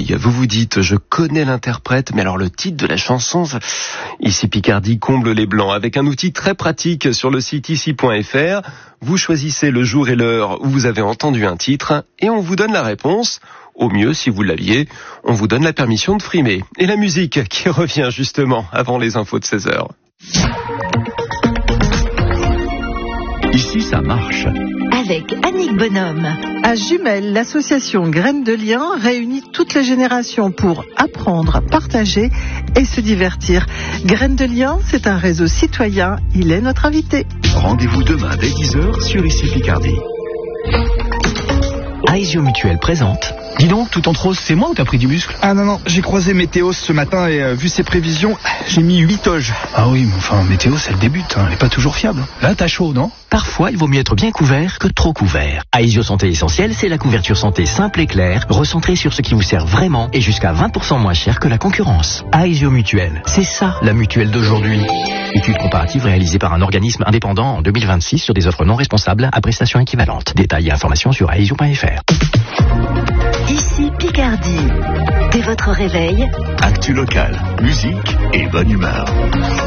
Picardie. Vous vous dites, je connais l'interprète, mais alors le titre de la chanson, Ici Picardie comble les blancs avec un outil très pratique sur le site ici.fr. Vous choisissez le jour et l'heure où vous avez entendu un titre et on vous donne la réponse. Au mieux, si vous l'aviez, on vous donne la permission de frimer. Et la musique qui revient justement avant les infos de 16h. Ici, ça marche. Avec Annick Bonhomme. À Jumelles, l'association Graines de Liens réunit toutes les générations pour apprendre, partager et se divertir. Graines de Liens, c'est un réseau citoyen. Il est notre invité. Rendez-vous demain dès 10h sur Ici Picardie. Aesio Mutuel présente. Dis donc, tout en rose, c'est moi ou t'as pris du muscle? Ah non, j'ai croisé Météos ce matin et vu ses prévisions, j'ai mis 8 toges. Ah oui, mais enfin, Météos, elle débute, elle est pas toujours fiable. Là, t'as chaud, non? Parfois, il vaut mieux être bien couvert que trop couvert. Aesio Santé Essentielle, c'est la couverture santé simple et claire, recentrée sur ce qui vous sert vraiment et jusqu'à 20% moins cher que la concurrence. Aesio Mutuel, c'est ça la mutuelle d'aujourd'hui. Étude comparative réalisée par un organisme indépendant en 2026 sur des offres non responsables à prestations équivalentes. Détails et informations sur aesio.fr. Ici Picardie. Dès votre réveil, Actu local, musique et bonne humeur.